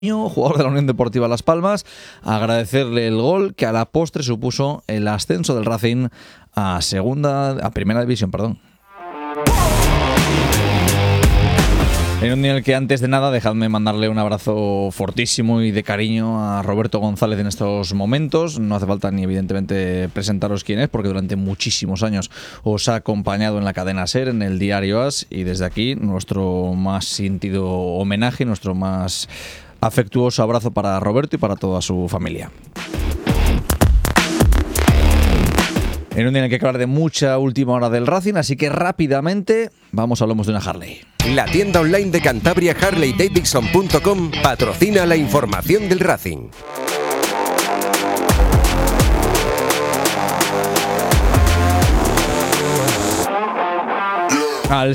jugador de la Unión Deportiva Las Palmas, agradecerle el gol que a la postre supuso el ascenso del Racing a Primera División, perdón. En un día en el que, antes de nada, dejadme mandarle un abrazo fortísimo y de cariño a Roberto González en estos momentos. No hace falta ni evidentemente presentaros quién es, porque durante muchísimos años os ha acompañado en la cadena SER, en el diario AS, y desde aquí nuestro más sentido homenaje, nuestro más afectuoso abrazo para Roberto y para toda su familia. En un día en el que hay que hablar de mucha última hora del Racing, así que rápidamente vamos a hablamos de una Harley. La tienda online de Cantabria, HarleyDavidson.com, patrocina la información del Racing. Al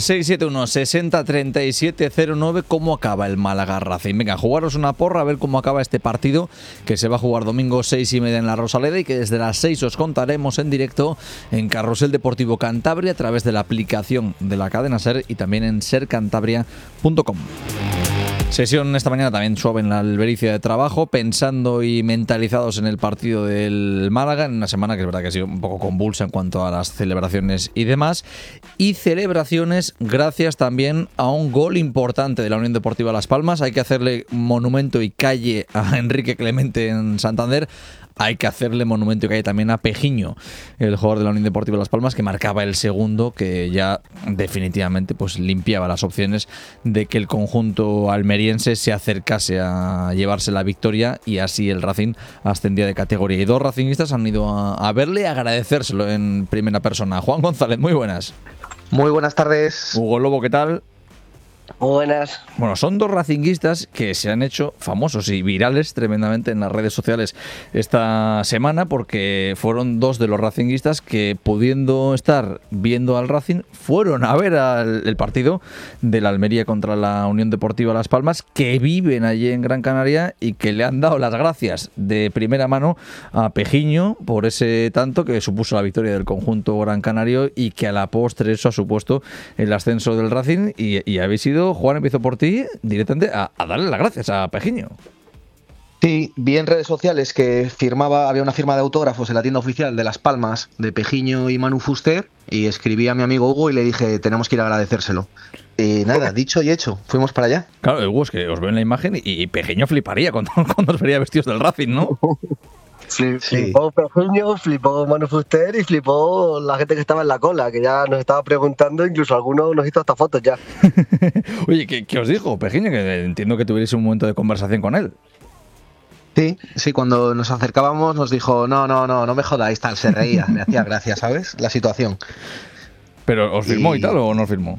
671-60-37-09, ¿cómo acaba el Málaga Racing? Venga, jugaros una porra a ver cómo acaba este partido, que se va a jugar domingo 6:30 en la Rosaleda y que desde las 6 os contaremos en directo en Carrusel Deportivo Cantabria a través de la aplicación de la cadena SER y también en sercantabria.com. Sesión esta mañana también suave en la Albericia de trabajo, pensando y mentalizados en el partido del Málaga, en una semana que es verdad que ha sido un poco convulsa en cuanto a las celebraciones y demás, y celebraciones gracias también a un gol importante de la Unión Deportiva Las Palmas. Hay que hacerle monumento y calle a Enrique Clemente en Santander. Hay que hacerle monumento y calle también a Pejiño, el jugador de la Unión Deportiva Las Palmas, que marcaba el segundo, que ya definitivamente pues limpiaba las opciones de que el conjunto almeriense se acercase a llevarse la victoria y así el Racing ascendía de categoría. Y dos racinguistas han ido a verle y agradecérselo en primera persona. Juan González, muy buenas. Muy buenas tardes. Hugo Lobo, ¿qué tal? Buenas. Bueno, son dos racinguistas que se han hecho famosos y virales tremendamente en las redes sociales esta semana, porque fueron dos de los racinguistas que, pudiendo estar viendo al Racing, fueron a ver el partido de la Almería contra la Unión Deportiva Las Palmas, que viven allí en Gran Canaria y que le han dado las gracias de primera mano a Pejiño por ese tanto que supuso la victoria del conjunto gran canario y que a la postre eso ha supuesto el ascenso del Racing y habéis sido, Juan, empiezo por ti, directamente a darle las gracias a Pejiño. Sí, vi en redes sociales que había una firma de autógrafos en la tienda oficial de Las Palmas de Pejiño y Manu Fuster, y escribí a mi amigo Hugo y le dije, tenemos que ir a agradecérselo. Y nada, dicho y hecho, fuimos para allá. Claro, Hugo, es que os veo en la imagen y Pejiño fliparía cuando os vería vestidos del Racing, ¿no? Flipó Pejiño, flipó Manu Fuster y flipó la gente que estaba en la cola, que ya nos estaba preguntando, incluso algunos nos hizo hasta fotos ya. Oye, ¿qué os dijo Pejiño? Que entiendo que tuvierais un momento de conversación con él. Sí, cuando nos acercábamos nos dijo, no me jodáis, tal, se reía, me hacía gracia, ¿sabes? La situación. ¿Pero os firmó y tal o no os firmó?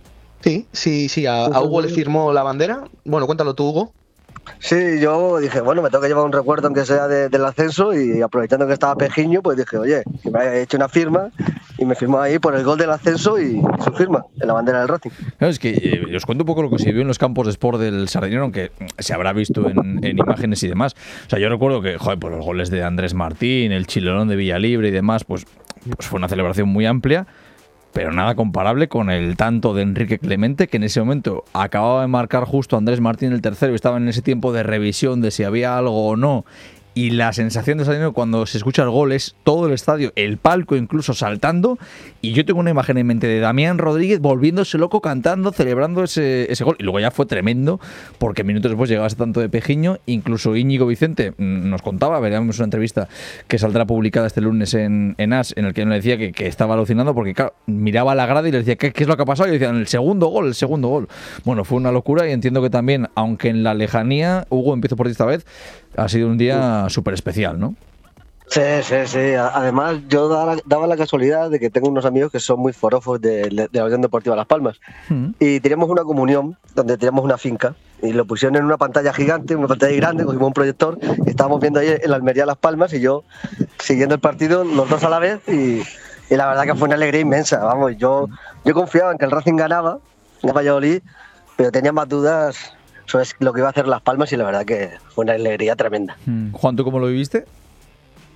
Sí, a Hugo le firmó la bandera. Bueno, cuéntalo tú, Hugo. Sí, yo dije, bueno, me tengo que llevar un recuerdo aunque sea del ascenso, y aprovechando que estaba Pejiño, pues dije, oye, que me haya hecho una firma, y me firmó ahí por el gol del ascenso y su firma en la bandera del Racing. No, es que os cuento un poco lo que se vio en los campos de Sport del Sardinero, aunque se habrá visto en imágenes y demás. O sea, yo recuerdo que, pues los goles de Andrés Martín, el chilerón de Villalibre y demás, pues fue una celebración muy amplia, pero nada comparable con el tanto de Enrique Clemente, que en ese momento acababa de marcar justo Andrés Martín el tercero y estaba en ese tiempo de revisión de si había algo o no. Y la sensación de Sardinero cuando se escucha el gol es todo el estadio, el palco incluso saltando. Y yo tengo una imagen en mente de Damián Rodríguez volviéndose loco, cantando, celebrando ese gol. Y luego ya fue tremendo, porque minutos después llegaba ese tanto de Pejiño. Incluso Íñigo Vicente nos contaba, veremos una entrevista que saldrá publicada este lunes en AS, en el que nos decía que estaba alucinando, porque claro, miraba a la grada y le decía, ¿qué es lo que ha pasado? Y decían, el segundo gol. Bueno, fue una locura, y entiendo que también, aunque en la lejanía, Hugo, empiezo por ti esta vez, ha sido un día súper especial, ¿no? Sí. Además, yo daba la casualidad de que tengo unos amigos que son muy forofos de la Unión Deportiva Las Palmas. Y teníamos una comunión donde teníamos una finca y lo pusieron en una pantalla gigante, una pantalla grande, cogimos un proyector, estábamos viendo ahí en la Almería Las Palmas y yo siguiendo el partido, los dos a la vez, y la verdad que fue una alegría inmensa. Vamos, yo confiaba en que el Racing ganaba en Valladolid, pero tenía más dudas sobre lo que iba a hacer Las Palmas, y la verdad que fue una alegría tremenda. Juan, ¿tú cómo lo viviste?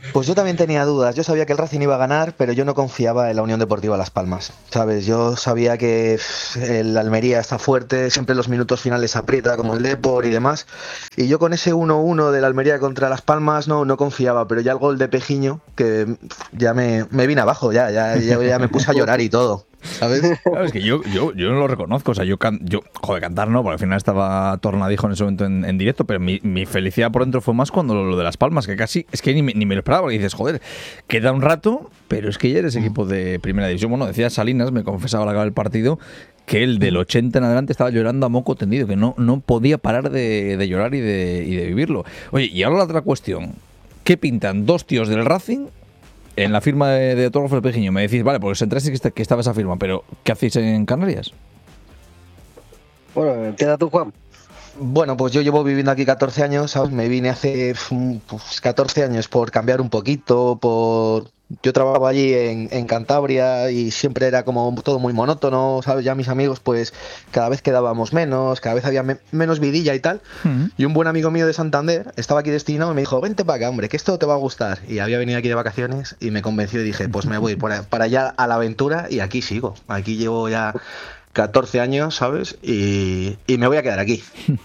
Pues yo también tenía dudas. Yo sabía que el Racing iba a ganar, pero yo no confiaba en la Unión Deportiva Las Palmas. ¿Sabes? Yo sabía que el Almería está fuerte, siempre en los minutos finales aprieta como el Depor y demás. Y yo con ese 1-1 del Almería contra Las Palmas no confiaba, pero ya el gol de Pejiño, que ya me vine abajo, ya me puse a llorar y todo. ¿Sabes? Claro, es que yo no lo reconozco, o sea, joder, cantar no, porque al final estaba tornadijo en ese momento en directo, pero mi felicidad por dentro fue más cuando lo de Las Palmas, que casi, es que ni me lo esperaba, porque dices, joder, queda un rato, pero es que ya eres equipo de primera división. Bueno, decía Salinas, me confesaba al acabar el partido, que el del 80 en adelante estaba llorando a moco tendido, que no podía parar de llorar y de vivirlo. Oye, y ahora la otra cuestión, ¿qué pintan dos tíos del Racing en la firma de autógrafo de Pejiño? Me decís, vale, porque os enteraste que estaba esa firma, pero ¿qué hacéis en Canarias? Bueno, empieza tú, Juan. Bueno, pues yo llevo viviendo aquí 14 años, ¿sabes? Me vine hace 14 años por cambiar un poquito, Yo trabajaba allí en Cantabria y siempre era como todo muy monótono, ¿sabes? Ya mis amigos pues cada vez quedábamos menos, cada vez había menos vidilla y tal. Y un buen amigo mío de Santander estaba aquí destinado y me dijo, vente para acá, hombre, que esto te va a gustar. Y había venido aquí de vacaciones y me convenció y dije, pues me voy para allá a la aventura y aquí sigo. Aquí llevo ya 14 años, ¿sabes? Y me voy a quedar aquí.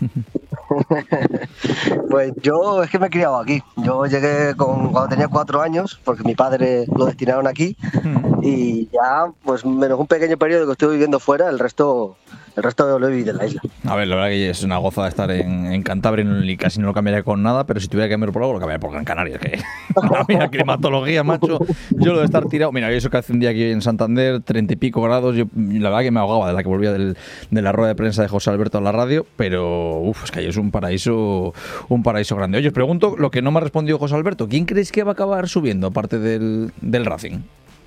Pues yo es que me he criado aquí. Yo llegué cuando tenía 4 años, porque mi padre lo destinaron aquí, y ya, pues menos un pequeño periodo que estuve viviendo fuera, el resto lo he vivido en la isla. A ver, la verdad que es una gozada estar en Cantabria y casi no lo cambiaría con nada, pero si tuviera que cambiar por algo, lo cambiaría por Gran Canaria. Que a mí la climatología, macho, yo lo de estar tirado. Mira, eso que hace un día aquí en Santander, 30 y pico grados, yo la verdad que me ahogaba de la que volvía de la rueda de prensa de José Alberto a la radio, pero es que ahí es un paraíso grande. Oye, os pregunto lo que no me ha respondido José Alberto, ¿quién creéis que va a acabar subiendo aparte del Racing?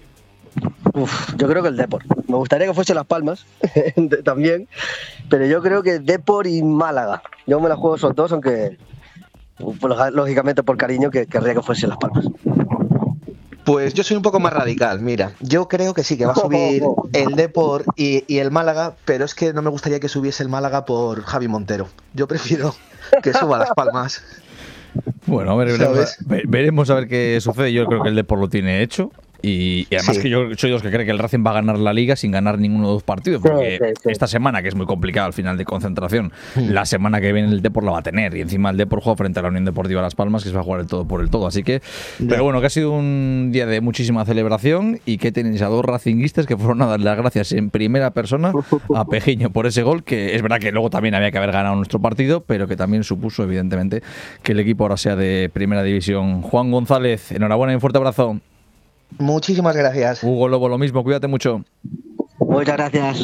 Yo creo que el Depor. Me gustaría que fuese Las Palmas también, pero yo creo que Depor y Málaga. Yo me la juego esos dos, aunque pues, lógicamente por cariño que querría que fuese Las Palmas. Pues yo soy un poco más radical, mira, yo creo que sí, que va a subir el Depor y el Málaga, pero es que no me gustaría que subiese el Málaga por Javi Montero. Yo prefiero que suba Las Palmas. Bueno, veremos a ver qué sucede. Yo creo que el Depor lo tiene hecho. Y además sí, que yo soy de los que cree que el Racing va a ganar la Liga sin ganar ninguno de los partidos, porque esta semana, que es muy complicada al final de concentración, la semana que viene el Depor la va a tener, y encima el Depor juega frente a la Unión Deportiva Las Palmas, que se va a jugar el todo por el todo, así que pero bueno, que ha sido un día de muchísima celebración y que tenéis a dos racinguistas que fueron a dar las gracias en primera persona a Pejiño por ese gol, que es verdad que luego también había que haber ganado nuestro partido, pero que también supuso evidentemente que el equipo ahora sea de primera división. Juan González, enhorabuena y un fuerte abrazo. Muchísimas gracias. Hugo Lobo, lo mismo, cuídate mucho. Muchas gracias.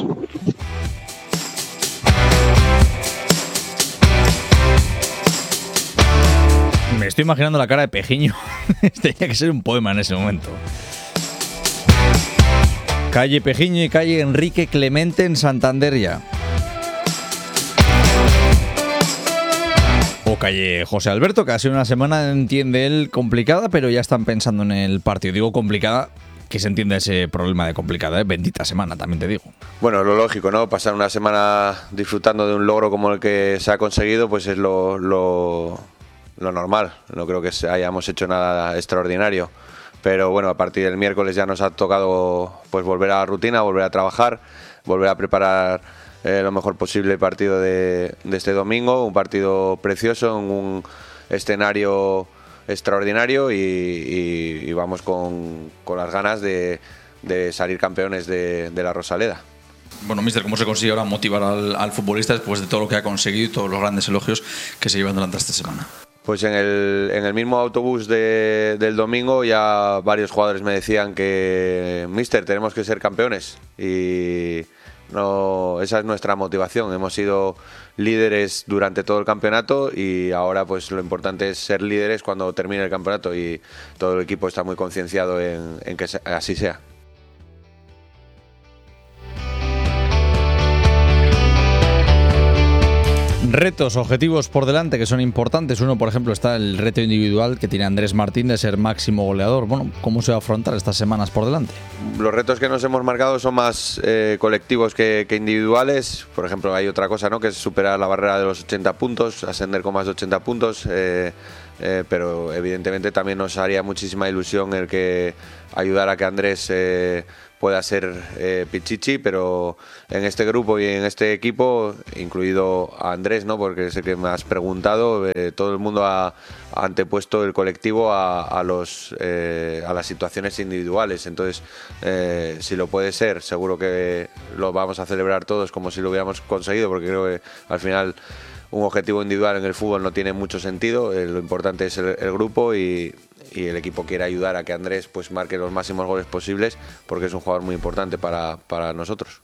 Me estoy imaginando la cara de Pejiño. Tenía que ser un poema en ese momento. Calle Pejiño y calle Enrique Clemente en Santander ya. O calle José Alberto, que ha sido una semana, entiende él, complicada, pero ya están pensando en el partido. Digo complicada, que se entiende ese problema de complicada, ¿eh? Bendita semana, también te digo. Bueno, lo lógico, ¿no? Pasar una semana disfrutando de un logro como el que se ha conseguido, pues es lo normal. No creo que hayamos hecho nada extraordinario. Pero bueno, a partir del miércoles ya nos ha tocado pues volver a la rutina, volver a trabajar, volver a preparar lo mejor posible el partido de este domingo, un partido precioso, en un escenario extraordinario y vamos con las ganas de salir campeones de la Rosaleda. Bueno, míster, ¿cómo se consigue ahora motivar al futbolista después de todo lo que ha conseguido y todos los grandes elogios que se llevan durante esta semana? Pues en el mismo autobús del domingo ya varios jugadores me decían que míster, tenemos que ser campeones, y no, esa es nuestra motivación. Hemos sido líderes durante todo el campeonato y ahora pues lo importante es ser líderes cuando termine el campeonato, y todo el equipo está muy concienciado en que así sea. Retos, objetivos por delante que son importantes. Uno, por ejemplo, está el reto individual que tiene Andrés Martín de ser máximo goleador. Bueno, ¿cómo se va a afrontar estas semanas por delante? Los retos que nos hemos marcado son más colectivos que individuales. Por ejemplo, hay otra cosa, ¿no?, que es superar la barrera de los 80 puntos, ascender con más de 80 puntos. pero evidentemente también nos haría muchísima ilusión el que ayudar a que Andrés pueda ser Pichichi, pero en este grupo y en este equipo, incluido a Andrés, ¿no? Porque es el que me has preguntado, todo el mundo ha antepuesto el colectivo a las situaciones individuales. Entonces, si lo puede ser, seguro que lo vamos a celebrar todos como si lo hubiéramos conseguido, porque creo que al final un objetivo individual en el fútbol no tiene mucho sentido. Lo importante es el grupo y el equipo quiere ayudar a que Andrés pues marque los máximos goles posibles, porque es un jugador muy importante para nosotros.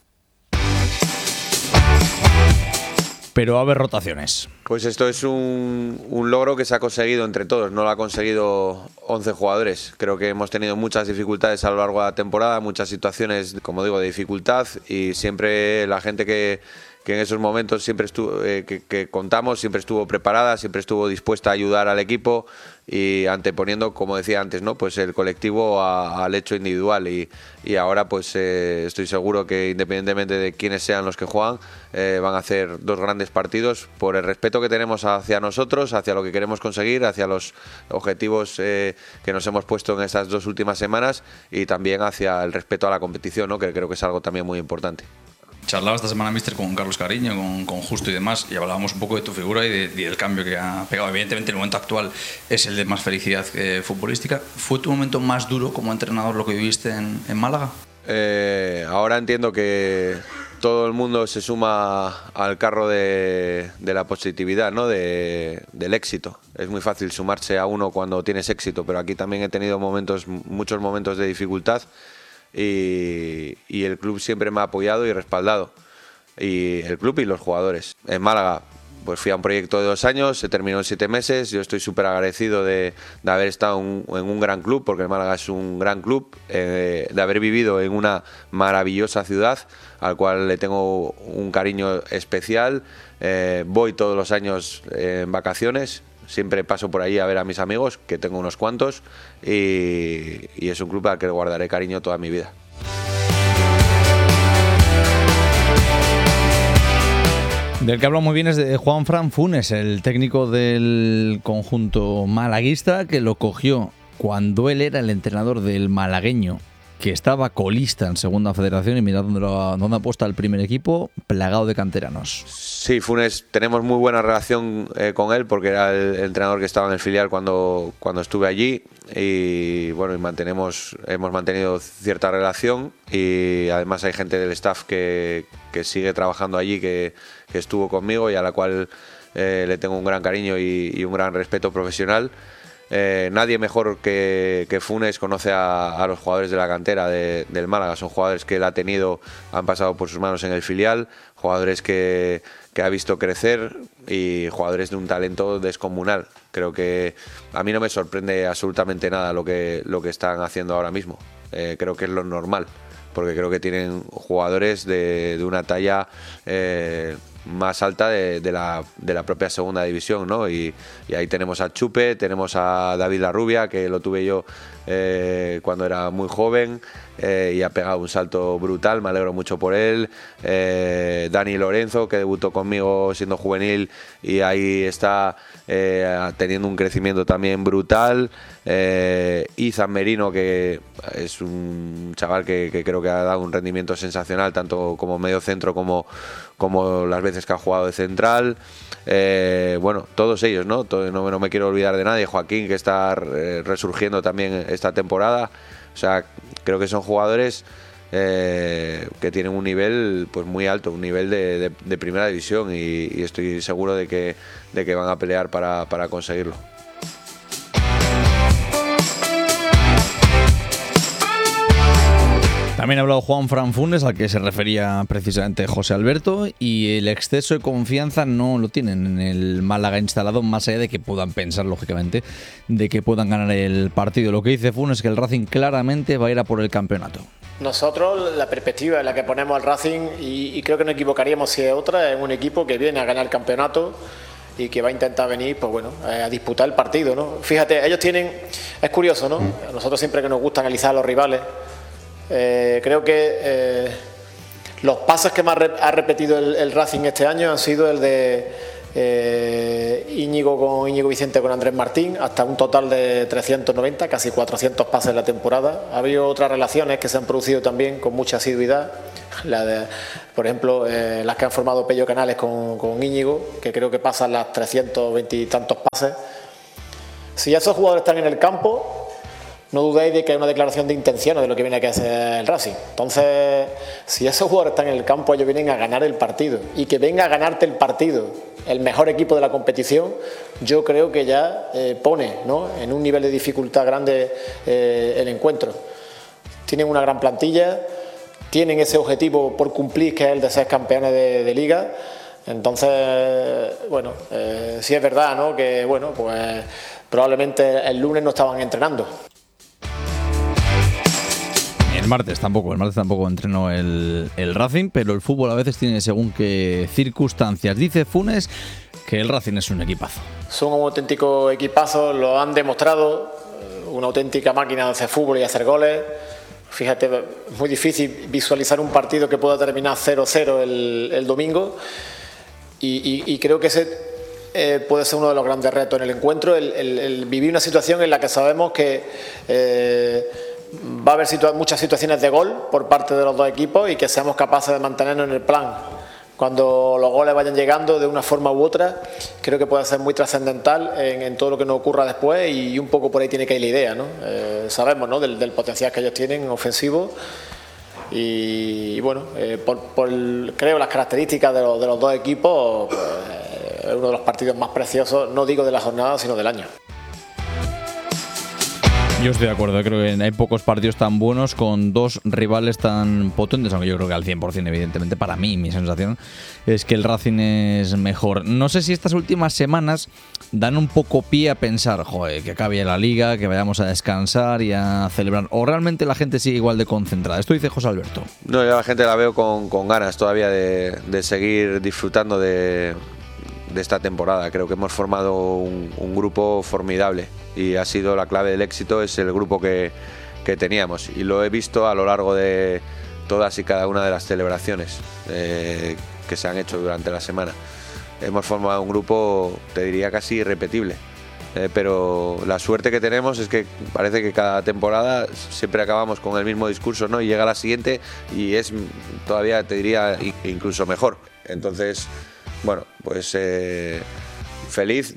Pero va a haber rotaciones. Pues esto es un logro que se ha conseguido entre todos, no lo ha conseguido 11 jugadores. Creo que hemos tenido muchas dificultades a lo largo de la temporada, muchas situaciones, como digo, de dificultad, y siempre la gente que en esos momentos siempre estuvo, que contamos, siempre estuvo preparada, siempre estuvo dispuesta a ayudar al equipo, y anteponiendo, como decía antes, ¿no? Pues el colectivo al hecho individual, y ahora pues estoy seguro que independientemente de quiénes sean los que juegan, van a hacer dos grandes partidos por el respeto que tenemos hacia nosotros, hacia lo que queremos conseguir, hacia los objetivos que nos hemos puesto en estas 2 últimas semanas, y también hacia el respeto a la competición, ¿no? Que creo que es algo también muy importante. Charlaba esta semana, míster, con Carlos Cariño, con Justo y demás, y hablábamos un poco de tu figura y del cambio que ha pegado. Evidentemente el momento actual es el de más felicidad futbolística. ¿Fue tu momento más duro como entrenador lo que viviste en Málaga? Ahora entiendo que todo el mundo se suma al carro de la positividad, ¿no? Del éxito. Es muy fácil sumarse a uno cuando tienes éxito, pero aquí también he tenido muchos momentos de dificultad, y el club siempre me ha apoyado y respaldado, y el club y los jugadores. En Málaga pues fui a un proyecto de 2 años, se terminó en 7 meses. Yo estoy súper agradecido de haber estado en un gran club, porque el Málaga es un gran club, de haber vivido en una maravillosa ciudad al cual le tengo un cariño especial. Voy todos los años en vacaciones, siempre paso por allí a ver a mis amigos, que tengo unos cuantos, y es un club al que le guardaré cariño toda mi vida. Del que habla muy bien es de Juanfran Funes, el técnico del conjunto malaguista, que lo cogió cuando él era el entrenador del malagueño, que estaba colista en Segunda Federación, y mira dónde ha puesto el primer equipo, plagado de canteranos. Sí, Funes, tenemos muy buena relación con él, porque era el entrenador que estaba en el filial cuando estuve allí, y bueno, hemos mantenido cierta relación, y además hay gente del staff que sigue trabajando allí, que estuvo conmigo y a la cual le tengo un gran cariño y un gran respeto profesional. Nadie mejor que Funes conoce a los jugadores de la cantera del Málaga. Son jugadores que él ha tenido, han pasado por sus manos en el filial, jugadores que ha visto crecer, y jugadores de un talento descomunal. Creo que a mí no me sorprende absolutamente nada lo que están haciendo ahora mismo. Creo que es lo normal, porque creo que tienen jugadores de una talla más alta de la propia segunda división, ¿no? Y ahí tenemos a Chupe, tenemos a David Larrubia, que lo tuve yo cuando era muy joven, y ha pegado un salto brutal, me alegro mucho por él. Dani Lorenzo, que debutó conmigo siendo juvenil y ahí está teniendo un crecimiento también brutal. Izan Merino, que es un chaval que creo que ha dado un rendimiento sensacional, tanto como medio centro como las veces que ha jugado de central. Bueno, todos ellos, ¿no? No me quiero olvidar de nadie. Joaquín, que está resurgiendo también esta temporada. O sea, creo que son jugadores que tienen un nivel pues muy alto, un nivel de primera división, y estoy seguro de que van a pelear para conseguirlo. También ha hablado Juanfran Funes, al que se refería precisamente José Alberto, y el exceso de confianza no lo tienen en el Málaga instalado, más allá de que puedan pensar, lógicamente, de que puedan ganar el partido. Lo que dice Funes es que el Racing claramente va a ir a por el campeonato. Nosotros, la perspectiva en la que ponemos al Racing, y creo que no equivocaríamos si es otra, es un equipo que viene a ganar el campeonato y que va a intentar venir, pues bueno, a disputar el partido, ¿no? Fíjate, ellos tienen, es curioso, ¿no? A nosotros siempre que nos gusta analizar a los rivales, creo que los pasos que más ha repetido el Racing este año han sido el de Íñigo Vicente con Andrés Martín, hasta un total de 390, casi 400 pases en la temporada. Ha habido otras relaciones que se han producido también con mucha asiduidad, por ejemplo, las que han formado Pello Canales con Íñigo, que creo que pasan las 320 y tantos pases. Si esos jugadores están en el campo, no dudéis de que hay una declaración de intenciones de lo que viene a hacer el Racing. Entonces, si esos jugadores están en el campo, ellos vienen a ganar el partido. Y que venga a ganarte el partido el mejor equipo de la competición, yo creo que ya pone, ¿no?, en un nivel de dificultad grande el encuentro. Tienen una gran plantilla, tienen ese objetivo por cumplir, que es el de ser campeones de Liga. Entonces, bueno, sí es verdad, ¿no?, que bueno, pues probablemente el lunes no estaban entrenando. El martes tampoco entrenó el Racing, pero el fútbol a veces tiene según qué circunstancias. Dice Funes que el Racing es un equipazo. Son un auténtico equipazo, lo han demostrado, una auténtica máquina de hacer fútbol y hacer goles. Fíjate, es muy difícil visualizar un partido que pueda terminar 0-0 el domingo, y creo que ese puede ser uno de los grandes retos en el encuentro, el vivir una situación en la que sabemos que va a haber muchas situaciones de gol por parte de los dos equipos, y que seamos capaces de mantenernos en el plan cuando los goles vayan llegando de una forma u otra. Creo que puede ser muy trascendental en todo lo que nos ocurra después, y un poco por ahí tiene que ir la idea, ¿no? Sabemos, ¿no?, del potencial que ellos tienen ofensivo, y bueno, creo las características de los dos equipos, es uno de los partidos más preciosos, no digo de la jornada, sino del año. Yo estoy de acuerdo, creo que hay pocos partidos tan buenos con dos rivales tan potentes, aunque yo creo que al 100%, evidentemente, para mí, mi sensación es que el Racing es mejor. No sé si estas últimas semanas dan un poco pie a pensar, joder, que acabe la Liga, que vayamos a descansar y a celebrar, o realmente la gente sigue igual de concentrada. Esto dice José Alberto. No, yo a la gente la veo con ganas todavía de seguir disfrutando de esta temporada. Creo que hemos formado un grupo formidable, y ha sido la clave del éxito, es el grupo que teníamos, y lo he visto a lo largo de todas y cada una de las celebraciones que se han hecho durante la semana. Hemos formado un grupo, te diría, casi irrepetible, pero la suerte que tenemos es que parece que cada temporada siempre acabamos con el mismo discurso, ¿no?, y llega la siguiente y es todavía, te diría, incluso mejor. Entonces, bueno, pues feliz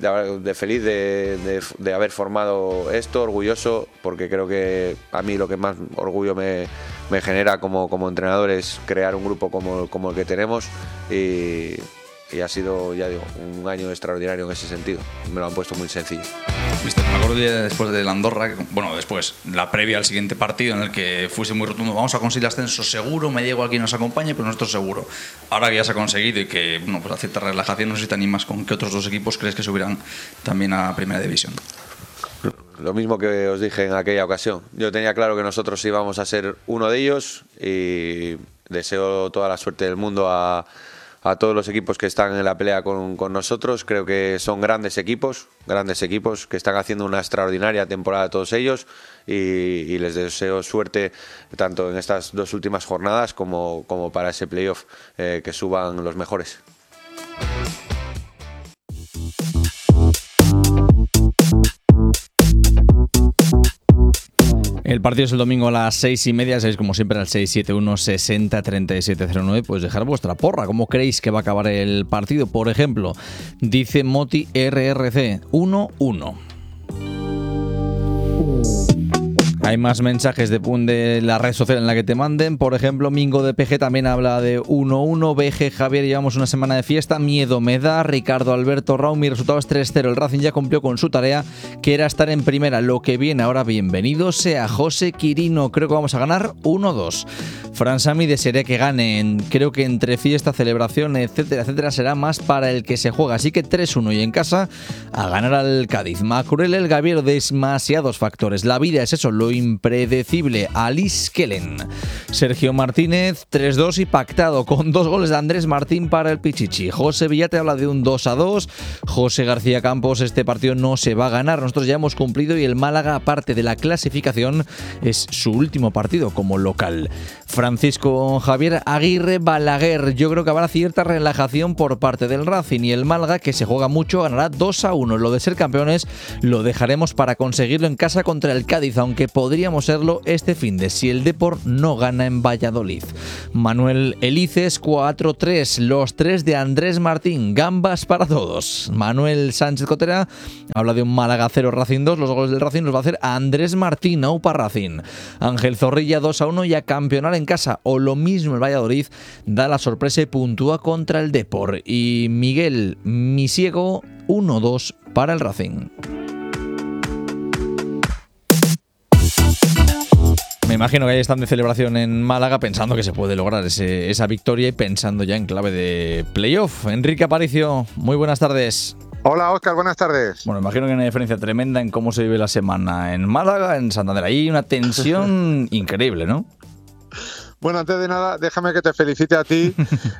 de haber formado esto, orgulloso, porque creo que a mí lo que más orgullo me genera como entrenador es crear un grupo como el que tenemos, y ha sido, ya digo, un año extraordinario en ese sentido. Me lo han puesto muy sencillo. Mister, me acuerdo después de la Andorra, después, la previa al siguiente partido, en el que fuese muy rotundo: vamos a conseguir el ascenso seguro, me llego a quien nos acompañe, pero nosotros seguro. Ahora que ya se ha conseguido y que, pues a cierta relajación, no sé si te animas con qué otros dos equipos crees que subirán también a Primera División. Lo mismo que os dije en aquella ocasión. Yo tenía claro que nosotros íbamos a ser uno de ellos, y deseo toda la suerte del mundo a todos los equipos que están en la pelea con nosotros. Creo que son grandes equipos que están haciendo una extraordinaria temporada todos ellos, y les deseo suerte tanto en estas dos últimas jornadas como para ese playoff, que suban los mejores. El partido es el domingo a las 6:30, sabéis como siempre al 671 60 37 09, pues dejar vuestra porra. ¿Cómo creéis que va a acabar el partido? Por ejemplo, dice Moti RRC 1-1. Hay más mensajes de la red social en la que te manden. Por ejemplo, Mingo de PG también habla de 1-1. BG Javier, llevamos una semana de fiesta, miedo me da. Ricardo Alberto Raúl, mi resultado es 3-0. El Racing ya cumplió con su tarea, que era estar en primera. Lo que viene ahora, bienvenido sea. José Quirino, creo que vamos a ganar 1-2. Fran Sami, desearía que ganen. Creo que entre fiesta, celebración, etcétera, etcétera, será más para el que se juega. Así que 3-1 y en casa a ganar al Cádiz. Macurel, el Gaviero, demasiados factores. La vida es eso, lo impredecible. Alice Kellen. Sergio Martínez, 3-2 y pactado, con 2 goles de Andrés Martín para el Pichichi. José Villate habla de un 2-2. José García Campos, este partido no se va a ganar. Nosotros ya hemos cumplido y el Málaga, aparte de la clasificación, es su último partido como local. Francisco Javier Aguirre Balaguer. Yo creo que habrá cierta relajación por parte del Racing y el Málaga, que se juega mucho, ganará 2-1. Lo de ser campeones lo dejaremos para conseguirlo en casa contra el Cádiz, aunque podríamos serlo este finde si el Depor no gana en Valladolid. Manuel Elices, 4-3. Los 3 de Andrés Martín. Gambas para todos. Manuel Sánchez Cotera habla de un Málaga 0, Racing 2. Los goles del Racing los va a hacer Andrés Martín, Aupa Racing. Ángel Zorrilla, 2-1 y a campeonar en casa. O lo mismo el Valladolid da la sorpresa y puntúa contra el Depor. Y Miguel Misiego, 1-2 para el Racing. Me imagino que ahí están de celebración en Málaga pensando que se puede lograr esa victoria y pensando ya en clave de playoff. Enrique Aparicio, muy buenas tardes. Hola, Óscar, buenas tardes. Bueno, imagino que hay una diferencia tremenda en cómo se vive la semana en Málaga, en Santander. Ahí hay una tensión increíble, ¿no? Bueno, antes de nada, déjame que te felicite a ti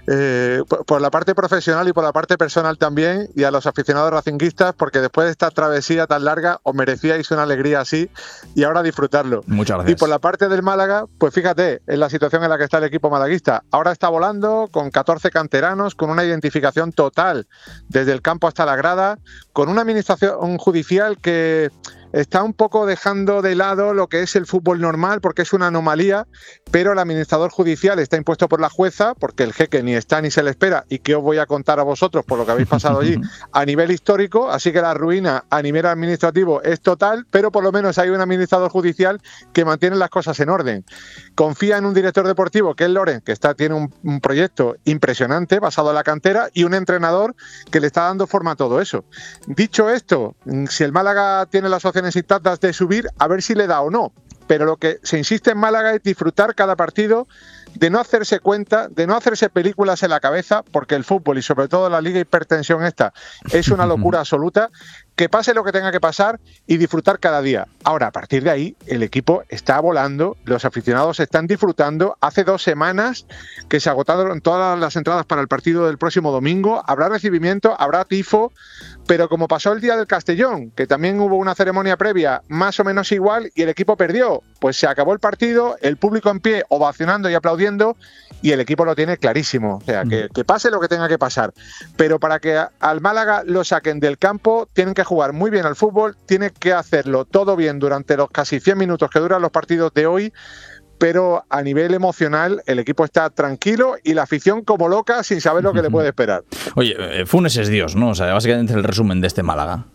por la parte profesional y por la parte personal también, y a los aficionados racinguistas, porque después de esta travesía tan larga os merecíais una alegría así y ahora disfrutarlo. Muchas gracias. Y por la parte del Málaga, pues fíjate en la situación en la que está el equipo malaguista. Ahora está volando con 14 canteranos, con una identificación total desde el campo hasta la grada, con una administración judicial que está un poco dejando de lado lo que es el fútbol normal, porque es una anomalía, pero el administrador judicial está impuesto por la jueza, porque el jeque ni está ni se le espera, y que os voy a contar a vosotros por lo que habéis pasado allí a nivel histórico, así que la ruina a nivel administrativo es total, pero por lo menos hay un administrador judicial que mantiene las cosas en orden. Confía en un director deportivo, que es Loren, que tiene un proyecto impresionante basado en la cantera, y un entrenador que le está dando forma a todo eso. Dicho esto, si el Málaga tiene las opciones intactas de subir, a ver si le da o no. Pero lo que se insiste en Málaga es disfrutar cada partido, de no hacerse cuenta, de no hacerse películas en la cabeza, porque el fútbol y sobre todo la liga hipertensión esta es una locura absoluta, que pase lo que tenga que pasar y disfrutar cada día. Ahora, a partir de ahí, el equipo está volando, los aficionados están disfrutando. Hace 2 semanas que se agotaron todas las entradas para el partido del próximo domingo, habrá recibimiento, habrá tifo, pero como pasó el día del Castellón, que también hubo una ceremonia previa más o menos igual y el equipo perdió, pues se acabó el partido, el público en pie ovacionando y aplaudiendo, y el equipo lo tiene clarísimo. O sea, que pase lo que tenga que pasar. Pero para que al Málaga lo saquen del campo, tienen que jugar muy bien al fútbol, tienen que hacerlo todo bien durante los casi 100 minutos que duran los partidos de hoy, pero a nivel emocional el equipo está tranquilo y la afición como loca sin saber lo que le puede esperar. Oye, Funes es Dios, ¿no? O sea, básicamente el resumen de este Málaga.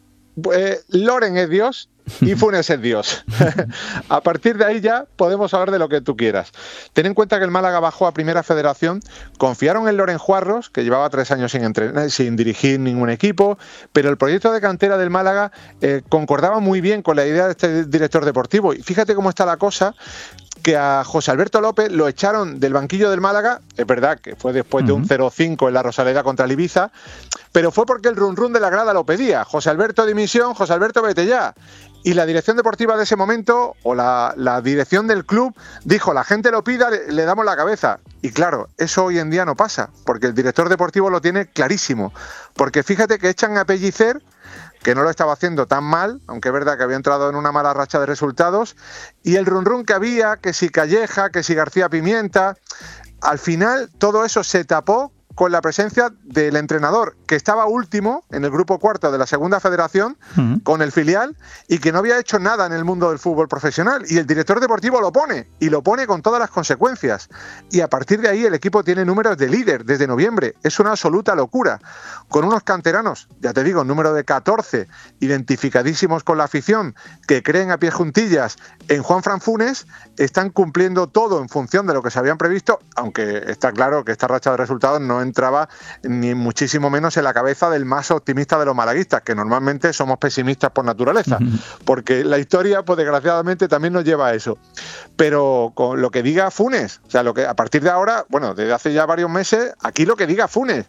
Loren es Dios y Funes es Dios. A partir de ahí ya podemos hablar de lo que tú quieras. Ten en cuenta que el Málaga bajó a Primera Federación, confiaron en Loren Juarros, que llevaba 3 años sin dirigir ningún equipo, pero el proyecto de cantera del Málaga concordaba muy bien con la idea de este director deportivo. Y fíjate cómo está la cosa, que a José Alberto López lo echaron del banquillo del Málaga, es verdad que fue después de un 0-5 en la Rosaleda contra el Ibiza, pero fue porque el run de la grada lo pedía. José Alberto dimisión, José Alberto vete ya. Y la dirección deportiva de ese momento, o la dirección del club, dijo, la gente lo pida, le damos la cabeza. Y claro, eso hoy en día no pasa, porque el director deportivo lo tiene clarísimo. Porque fíjate que echan a Pellicer, que no lo estaba haciendo tan mal, aunque es verdad que había entrado en una mala racha de resultados, y el run que había, que si Calleja, que si García Pimienta, al final todo eso se tapó con la presencia del entrenador, que estaba último en el grupo cuarto de la Segunda Federación, con el filial, y que no había hecho nada en el mundo del fútbol profesional. Y el director deportivo lo pone, y lo pone con todas las consecuencias. Y a partir de ahí el equipo tiene números de líder desde noviembre. Es una absoluta locura. Con unos canteranos, ya te digo, número de 14, identificadísimos con la afición, que creen a pie juntillas en Juanfran Funes, están cumpliendo todo en función de lo que se habían previsto, aunque está claro que esta racha de resultados no entraba ni muchísimo menos en la cabeza del más optimista de los malaguistas, que normalmente somos pesimistas por naturaleza, porque la historia, pues desgraciadamente, también nos lleva a eso. Pero con lo que diga Funes, o sea, lo que a partir de ahora, bueno, desde hace ya varios meses, aquí lo que diga Funes,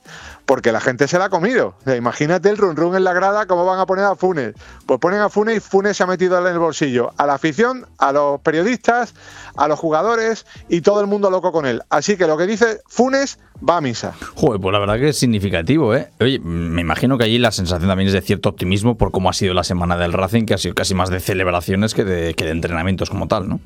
porque la gente se la ha comido. O sea, imagínate el run run en la grada, cómo van a poner a Funes. Pues ponen a Funes y Funes se ha metido en el bolsillo a la afición, a los periodistas, a los jugadores y todo el mundo loco con él. Así que lo que dice Funes va a misa. Joder, pues la verdad que es significativo, ¿eh? Oye, me imagino que allí la sensación también es de cierto optimismo por cómo ha sido la semana del Racing, que ha sido casi más de celebraciones que de entrenamientos como tal, ¿no?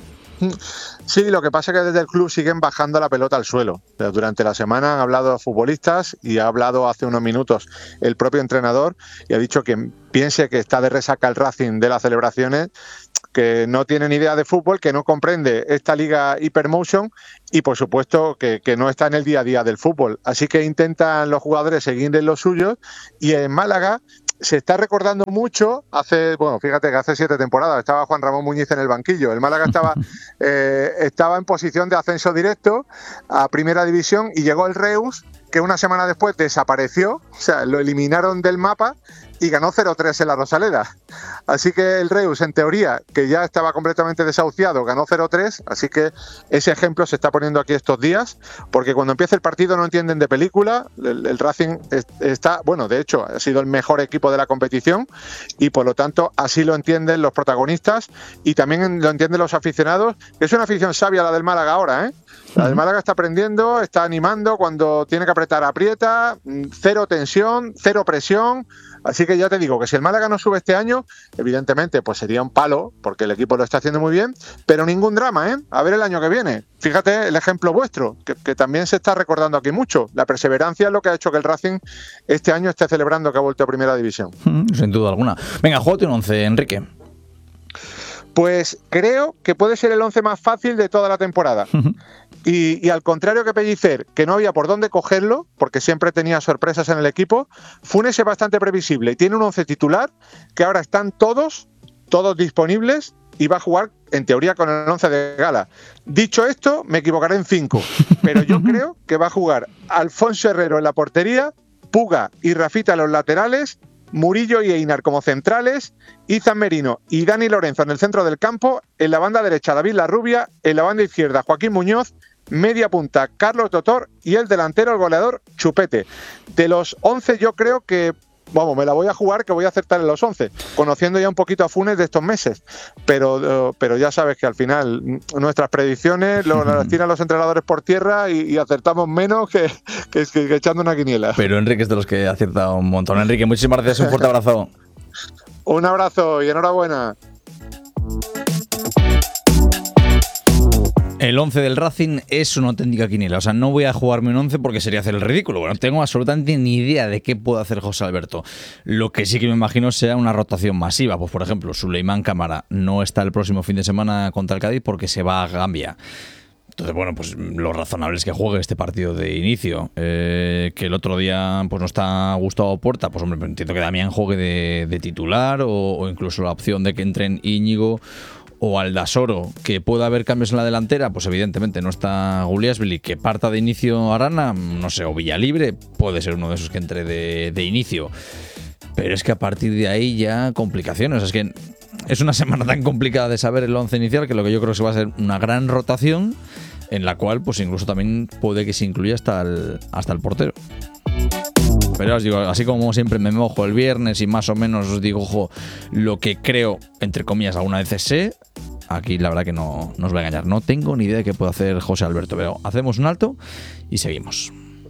Sí, lo que pasa es que desde el club siguen bajando la pelota al suelo. Durante la semana han hablado futbolistas y ha hablado hace unos minutos el propio entrenador y ha dicho que piense que está de resaca el Racing de las celebraciones, que no tiene ni idea de fútbol, que no comprende esta liga Hypermotion y por supuesto que no está en el día a día del fútbol. Así que intentan los jugadores seguir en lo suyo y en Málaga se está recordando mucho, fíjate que hace 7 temporadas estaba Juan Ramón Muñiz en el banquillo. El Málaga estaba en posición de ascenso directo a Primera División y llegó el Reus, que una semana después desapareció, o sea, lo eliminaron del mapa y ganó 0-3 en la Rosaleda. Así que el Reus, en teoría, que ya estaba completamente desahuciado, ganó 0-3, así que ese ejemplo se está poniendo aquí estos días, porque cuando empieza el partido no entienden de película, el Racing está, bueno, de hecho, ha sido el mejor equipo de la competición y por lo tanto así lo entienden los protagonistas y también lo entienden los aficionados, que es una afición sabia la del Málaga ahora, ¿eh? La del Málaga está aprendiendo, está animando, cuando tiene que apretar, aprieta, cero tensión, cero presión. Así que ya te digo que si el Málaga no sube este año, evidentemente pues sería un palo, porque el equipo lo está haciendo muy bien, pero ningún drama, ¿eh? A ver el año que viene. Fíjate el ejemplo vuestro, que también se está recordando aquí mucho. La perseverancia es lo que ha hecho que el Racing este año esté celebrando que ha vuelto a Primera División. Sin duda alguna. Venga, júgate un 11, Enrique. Pues creo que puede ser el 11 más fácil de toda la temporada. Y al contrario que Pellicer, que no había por dónde cogerlo, porque siempre tenía sorpresas en el equipo, Funes es bastante previsible y tiene un 11 titular que ahora están todos disponibles y va a jugar, en teoría, con el 11 de gala. Dicho esto, me equivocaré en 5, pero yo creo que va a jugar Alfonso Herrero en la portería, Puga y Rafita en los laterales, Murillo y Einar como centrales, Izan Merino y Dani Lorenzo en el centro del campo, en la banda derecha David Larrubia, en la banda izquierda Joaquín Muñoz, media punta Carlos Totor y el delantero, el goleador, Chupete. De los 11 yo creo que, me la voy a jugar, que voy a acertar en los 11, conociendo ya un poquito a Funes de estos meses, pero ya sabes que al final nuestras predicciones las tiran los entrenadores por tierra y acertamos menos que echando una quiniela. Pero Enrique es de los que ha acertado un montón. Enrique, muchísimas gracias, un fuerte abrazo. Un abrazo y enhorabuena. El 11 del Racing es una auténtica quiniela. O sea, no voy a jugarme un 11 porque sería hacer el ridículo. Bueno, no tengo absolutamente ni idea de qué puede hacer José Alberto. Lo que sí que me imagino sea una rotación masiva. Pues, por ejemplo, Suleimán Cámara no está el próximo fin de semana contra el Cádiz porque se va a Gambia. Entonces, bueno, pues lo razonable es que juegue este partido de inicio. Que el otro día pues no está Gustavo Puerta, pues hombre, entiendo que Damián juegue de titular o incluso la opción de que entren Íñigo o Aldasoro, que pueda haber cambios en la delantera, pues evidentemente no está Guliasvili, que parta de inicio Arana, no sé, o Villalibre, puede ser uno de esos que entre de inicio. Pero es que a partir de ahí ya complicaciones. Es que es una semana tan complicada de saber el 11 inicial que lo que yo creo que va a ser una gran rotación en la cual pues incluso también puede que se incluya hasta el portero. Pero os digo, así como siempre me mojo el viernes y más o menos os digo, ojo, lo que creo, entre comillas, alguna vez sé, aquí la verdad que no os voy a engañar. No tengo ni idea de qué puede hacer José Alberto, pero hacemos un alto y seguimos.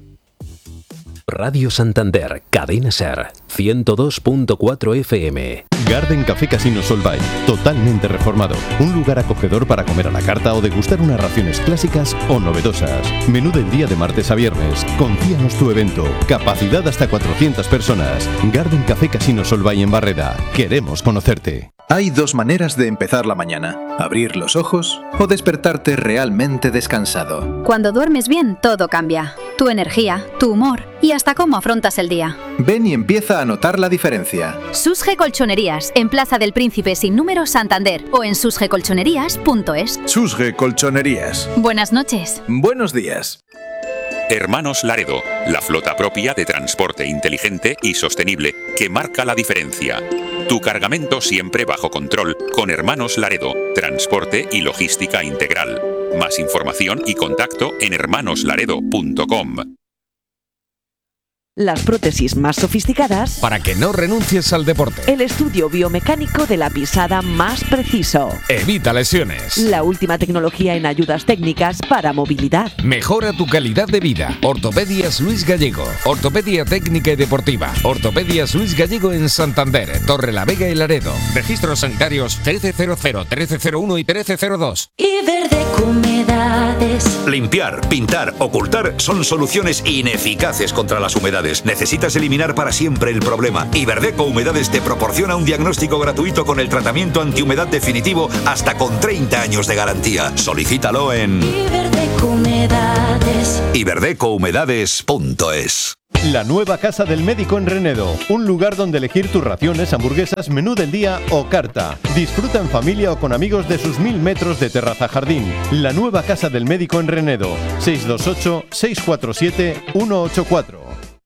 Radio Santander, Cadena Ser, 102.4 FM. Garden Café Casino Solvay, totalmente reformado. Un lugar acogedor para comer a la carta o degustar unas raciones clásicas o novedosas. Menú del día de martes a viernes. Confíanos tu evento. Capacidad hasta 400 personas. Garden Café Casino Solvay en Barreda. Queremos conocerte. Hay dos maneras de empezar la mañana: abrir los ojos o despertarte realmente descansado. Cuando duermes bien, todo cambia. Tu energía, tu humor y hasta cómo afrontas el día. Ven y empieza a notar la diferencia. Susge Colchonerías, en Plaza del Príncipe sin número, Santander, o en susgecolchonerías.es. Susge Colchonerías. Buenas noches. Buenos días. Hermanos Laredo, la flota propia de transporte inteligente y sostenible que marca la diferencia. Tu cargamento siempre bajo control con Hermanos Laredo, transporte y logística integral. Más información y contacto en hermanoslaredo.com. las prótesis más sofisticadas, para que no renuncies al deporte. El estudio biomecánico de la pisada más preciso. Evita lesiones. La última tecnología en ayudas técnicas para movilidad. Mejora tu calidad de vida. Ortopedias Luis Gallego. Ortopedia técnica y deportiva. Ortopedias Luis Gallego en Santander, Torrelavega y Laredo. Registros sanitarios 1300, 1301 y 1302. Iberdeco Humedades. Limpiar, pintar, ocultar son soluciones ineficaces contra las humedades. Necesitas eliminar para siempre el problema. Iberdeco Humedades te proporciona un diagnóstico gratuito con el tratamiento antihumedad definitivo hasta con 30 años de garantía. Solicítalo en Iberdeco Humedades. iberdecohumedades.es. La nueva Casa del Médico en Renedo, un lugar donde elegir tus raciones, hamburguesas, menú del día o carta. Disfruta en familia o con amigos de sus 1000 metros de terraza jardín. La nueva Casa del Médico en Renedo, 628-647-184.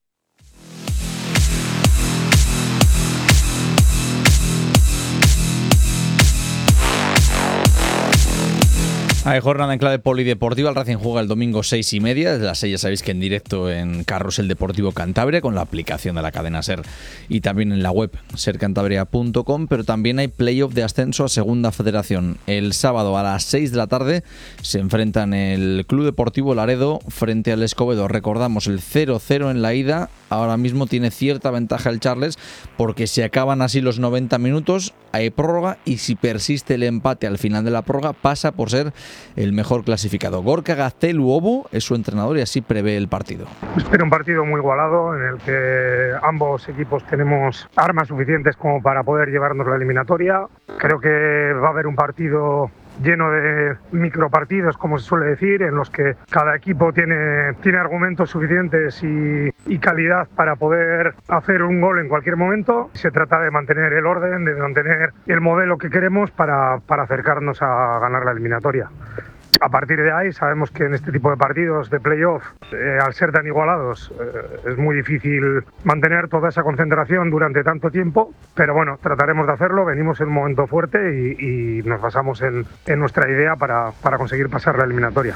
Hay jornada en clave polideportiva. El Racing juega el domingo 6:30. Desde las 6 ya sabéis que en directo en Carrusel Deportivo Cantabria con la aplicación de la cadena SER y también en la web sercantabria.com. Pero también hay playoff de ascenso a Segunda Federación. El sábado a las 6 de la tarde se enfrentan el Club Deportivo Laredo frente al Escobedo. Recordamos el 0-0 en la ida. Ahora mismo tiene cierta ventaja el Charles porque se acaban así los 90 minutos. Hay prórroga y si persiste el empate al final de la prórroga pasa por ser el mejor clasificado. Gorka Gazteluobu es su entrenador y así prevé el partido. Espero un partido muy igualado en el que ambos equipos tenemos armas suficientes como para poder llevarnos la eliminatoria. Creo que va a haber un partido lleno de micropartidos, como se suele decir, en los que cada equipo tiene argumentos suficientes y calidad para poder hacer un gol en cualquier momento. Se trata de mantener el orden, de mantener el modelo que queremos para acercarnos a ganar la eliminatoria. A partir de ahí sabemos que en este tipo de partidos de playoff, al ser tan igualados, es muy difícil mantener toda esa concentración durante tanto tiempo, pero bueno, trataremos de hacerlo. Venimos en un momento fuerte y nos basamos en nuestra idea para conseguir pasar la eliminatoria.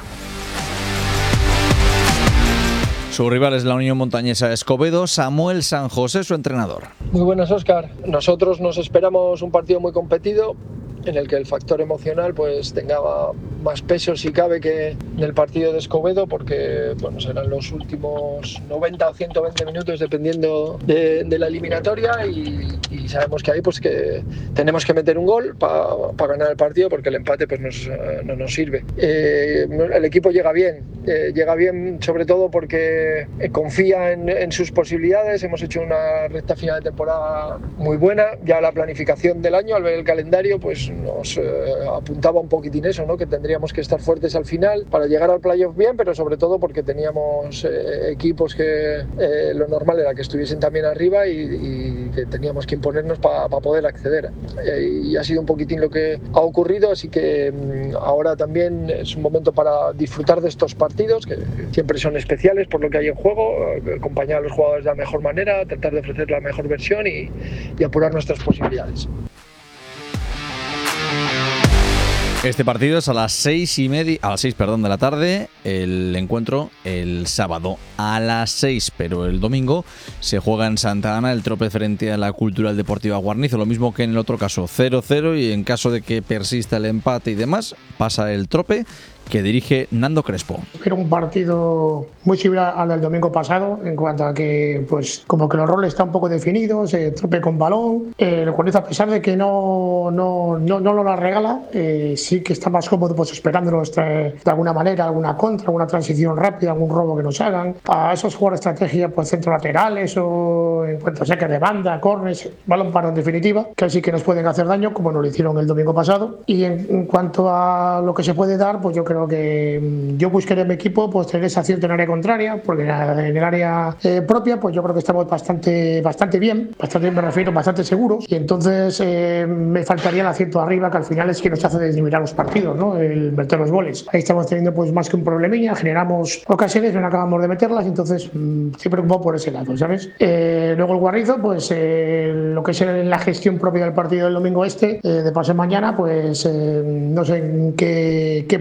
Su rival es la Unión Montañesa Escobedo. Samuel San José, su entrenador. Muy buenas, Óscar. Nosotros nos esperamos un partido muy competido, en el que el factor emocional pues tenga más peso si cabe que en el partido de Escobedo, porque bueno, serán los últimos 90 o 120 minutos dependiendo de la eliminatoria y sabemos que ahí pues que tenemos que meter un gol para ganar el partido, porque el empate pues no nos sirve. El equipo llega bien sobre todo porque confía en sus posibilidades. Hemos hecho una recta final de temporada muy buena. Ya la planificación del año, al ver el calendario, pues nos apuntaba un poquitín eso, ¿no? Que tendríamos que estar fuertes al final para llegar al playoff bien, pero sobre todo porque teníamos equipos que lo normal era que estuviesen también arriba y que teníamos que imponernos para poder acceder. Y ha sido un poquitín lo que ha ocurrido, así que ahora también es un momento para disfrutar de estos partidos, que siempre son especiales por lo que hay en juego, acompañar a los jugadores de la mejor manera, tratar de ofrecer la mejor versión y apurar nuestras posibilidades. Este partido es a las 6 de la tarde, el encuentro el sábado a las 6, pero el domingo se juega en Santa Ana el trope frente a la Cultural Deportiva Guarnizo, lo mismo que en el otro caso, 0-0, y en caso de que persista el empate y demás, pasa el trope que dirige Nando Crespo. Era un partido muy similar al del domingo pasado, en cuanto a que pues como que los roles están un poco definidos, trope con balón, el Guarnizo, a pesar de que no lo regala, sí que está más cómodo pues esperándonos de alguna manera, alguna contra, alguna transición rápida, algún robo que nos hagan. A esos jugadores de estrategia, pues centro laterales o en cuanto a saques de banda, corners, balón parado en definitiva, que sí que nos pueden hacer daño, como nos lo hicieron el domingo pasado. Y en cuanto a lo que se puede dar, pues yo creo que yo buscaré en mi equipo pues tener ese acierto en área contraria, porque en el área propia pues yo creo que estamos bastante bien me refiero, bastante seguros, y entonces me faltaría el acierto arriba, que al final es que nos hace determinar los partidos, ¿no? El meter los goles. Ahí estamos teniendo pues más que un problemilla, generamos ocasiones, no acabamos de meterlas, entonces estoy preocupado por ese lado, ¿sabes? Luego el Guarnizo, pues lo que es la gestión propia del partido del domingo de pasado mañana, pues no sé en qué plan tendrán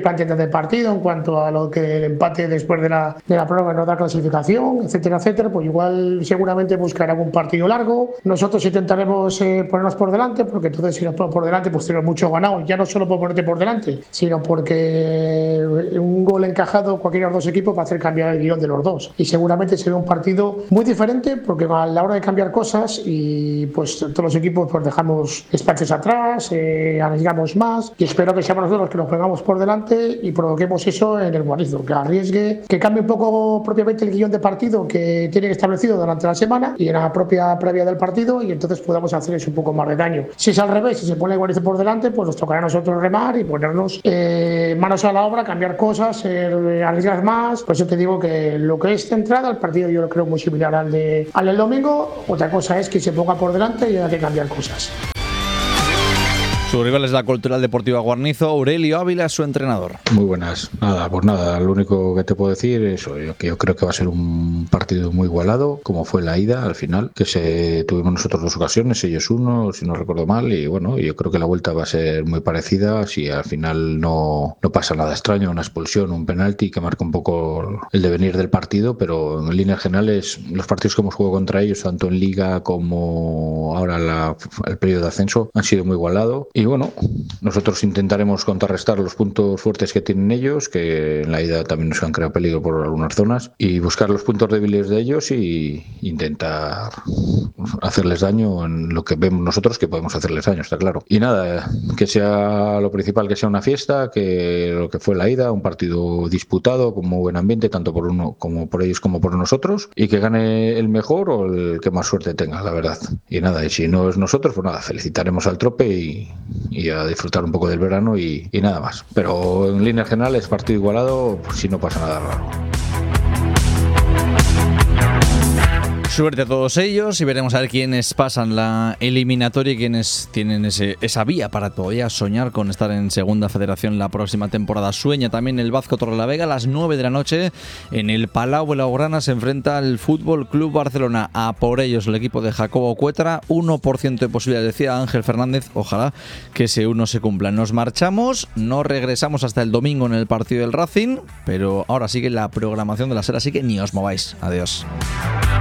de partido en cuanto a lo que el empate después de la prórroga nos da clasificación, etcétera, etcétera, pues igual seguramente buscarán un partido largo. Nosotros intentaremos ponernos por delante, porque entonces si nos ponemos por delante pues tenemos mucho ganado, ya no solo por ponerte por delante, sino porque un gol encajado cualquiera de los dos equipos va a hacer cambiar el guión de los dos, y seguramente será un partido muy diferente, porque a la hora de cambiar cosas y pues todos los equipos pues dejamos espacios atrás, arriesgamos más, y espero que seamos nosotros los que nos pongamos por delante y provoquemos eso en el Guarnizo, que arriesgue, que cambie un poco propiamente el guión de partido que tiene establecido durante la semana y en la propia previa del partido, y entonces podamos hacer eso un poco más de daño. Si es al revés, si se pone el Guarnizo por delante, pues nos tocará a nosotros remar y ponernos manos a la obra, cambiar cosas, arriesgar más. Por eso te digo que lo que es centrada, el partido yo lo creo muy similar al del domingo. Otra cosa es que se ponga por delante y haya que cambiar cosas. Su rival es la Cultural Deportiva Guarnizo. Aurelio Ávila es su entrenador. Muy buenas. Nada, lo único que te puedo decir es que yo creo que va a ser un partido muy igualado, como fue la ida al final, que tuvimos nosotros 2 ocasiones, ellos 1, si no recuerdo mal, y bueno, yo creo que la vuelta va a ser muy parecida, si al final no pasa nada extraño, una expulsión, un penalti que marca un poco el devenir del partido, pero en líneas generales los partidos que hemos jugado contra ellos, tanto en Liga como ahora el periodo de ascenso, han sido muy igualados. Y bueno, nosotros intentaremos contrarrestar los puntos fuertes que tienen ellos, que en la ida también nos han creado peligro por algunas zonas, y buscar los puntos débiles de ellos y intentar hacerles daño en lo que vemos nosotros que podemos hacerles daño, está claro. Y nada, que sea lo principal, que sea una fiesta, que lo que fue la ida, un partido disputado con muy buen ambiente, tanto por uno como por ellos como por nosotros, y que gane el mejor o el que más suerte tenga, la verdad. Y nada, y si no es nosotros, pues nada, felicitaremos al Trope y a disfrutar un poco del verano y nada más. Pero en líneas generales, partido igualado, pues si no pasa nada raro. Suerte a todos ellos y veremos a ver quiénes pasan la eliminatoria y quiénes tienen esa vía para todavía soñar con estar en Segunda Federación la próxima temporada. Sueña también el Vazco Torrelavega a las 9 de la noche en el Palau Blaugrana. Se enfrenta al Fútbol Club Barcelona. A por ellos el equipo de Jacobo Cuetra. 1% de posibilidad, decía Ángel Fernández. Ojalá que ese 1 se cumpla. Nos marchamos, no regresamos hasta el domingo en el partido del Racing, pero ahora sigue la programación de la SER, así que ni os mováis. Adiós.